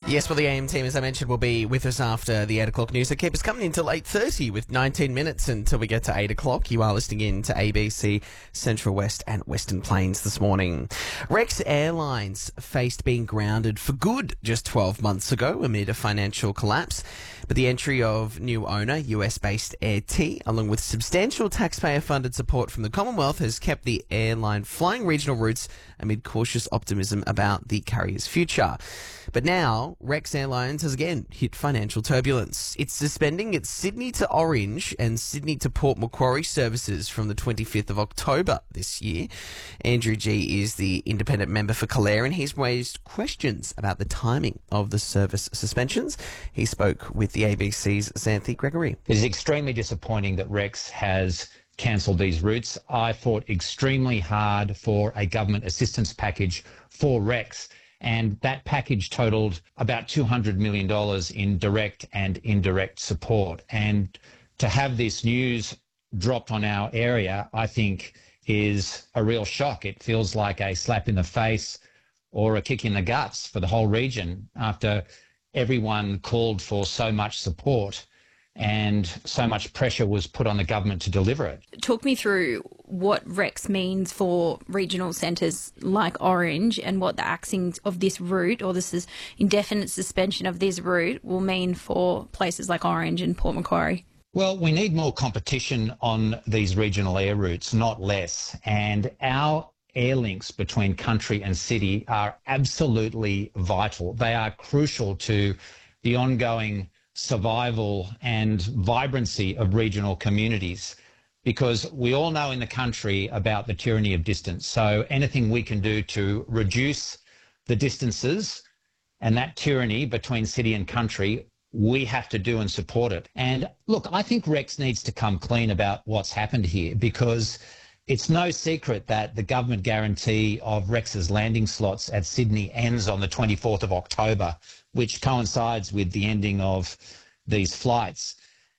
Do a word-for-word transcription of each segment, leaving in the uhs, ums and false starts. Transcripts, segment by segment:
Yes, well, the A M team, as I mentioned, will be with us after the eight o'clock news. So keep us coming until eight thirty with nineteen minutes until we get to eight o'clock. You are listening in to A B C Central West and Western Plains this morning. Rex Airlines faced being grounded for good just twelve months ago amid a financial collapse. But the entry of new owner, U S-based Air T, along with substantial taxpayer-funded support from the Commonwealth, has kept the airline flying regional routes amid cautious optimism about the carrier's future. But now, Rex Airlines has again hit financial turbulence. It's suspending its Sydney to Orange and Sydney to Port Macquarie services from the twenty-fifth of October this year. Andrew Gee is the independent member for Calair, and he's raised questions about the timing of the service suspensions. He spoke with the A B C's Xanthi Gregory. It is extremely disappointing that Rex has cancelled these routes. I fought extremely hard for a government assistance package for Rex, and that package totalled about two hundred million dollars in direct and indirect support. And to have this news dropped on our area, I think, is a real shock. It feels like a slap in the face or a kick in the guts for the whole region after everyone called for so much support and so much pressure was put on the government to deliver it. Talk me through what Rex means for regional centres like Orange and what the axing of this route, or this is indefinite suspension of this route, will mean for places like Orange and Port Macquarie. Well, we need more competition on these regional air routes, not less. And our air links between country and city are absolutely vital. They are crucial to the ongoing survival and vibrancy of regional communities, because we all know in the country about the tyranny of distance. So anything we can do to reduce the distances and that tyranny between city and country, we have to do and support it. And look, I think Rex needs to come clean about what's happened here, because it's no secret that the government guarantee of Rex's landing slots at Sydney ends on the twenty-fourth of October, which coincides with the ending of these flights.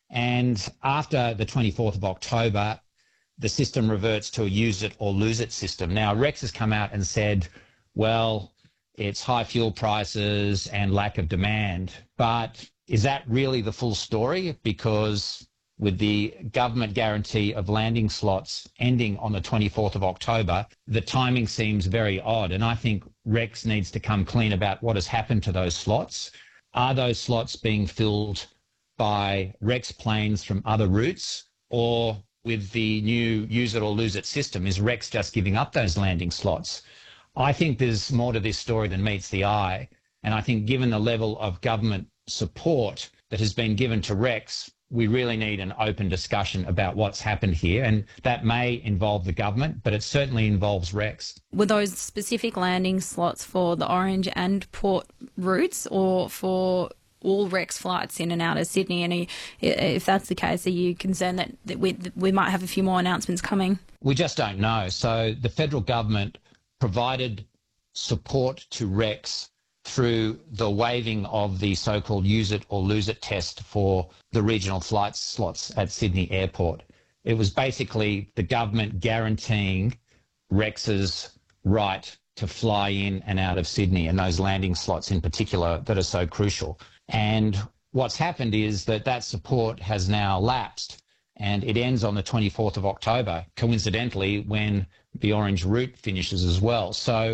And after the twenty-fourth of October, the system reverts to a use it or lose it system. Now, Rex has come out and said, well, it's high fuel prices and lack of demand. But is that really the full story? Because with the government guarantee of landing slots ending on the twenty-fourth of October, the timing seems very odd. And I think Rex needs to come clean about what has happened to those slots. Are those slots being filled by Rex planes from other routes, or with the new use it or lose it system, is Rex just giving up those landing slots? I think there's more to this story than meets the eye. And I think given the level of government support that has been given to Rex, we really need an open discussion about what's happened here. And that may involve the government, but it certainly involves Rex. Were those specific landing slots for the Orange and Port routes, or for all Rex flights in and out of Sydney? And if that's the case, are you concerned that, that we, that we might have a few more announcements coming? We just don't know. So the federal government provided support to Rex through the waiving of the so-called use it or lose it test for the regional flight slots at Sydney Airport. It was basically the government guaranteeing Rex's right to fly in and out of Sydney, and those landing slots in particular that are so crucial. And what's happened is that that support has now lapsed, and it ends on the twenty-fourth of October, coincidentally when the Orange route finishes as well. So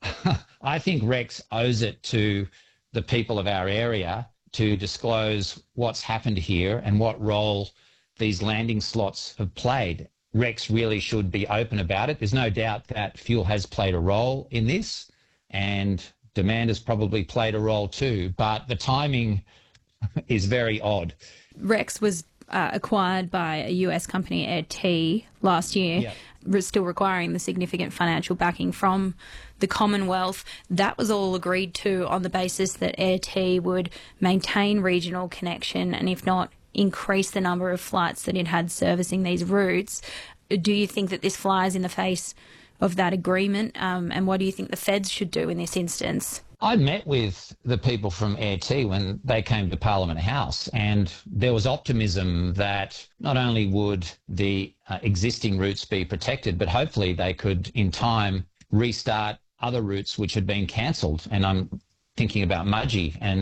I think Rex owes it to the people of our area to disclose what's happened here and what role these landing slots have played. Rex really should be open about it. There's no doubt that fuel has played a role in this, and demand has probably played a role too, but the timing is very odd. Rex was uh, acquired by a U S company, Air T, last year. Yep. Still requiring the significant financial backing from the Commonwealth. That was all agreed to on the basis that Air T would maintain regional connection and, if not, increase the number of flights that it had servicing these routes. Do you think that this flies in the face of that agreement? Um, and what do you think the feds should do in this instance? I met with the people from Air T when they came to Parliament House, and there was optimism that not only would the uh, existing routes be protected, but hopefully they could in time restart other routes which had been cancelled. And I'm thinking about Mudgee and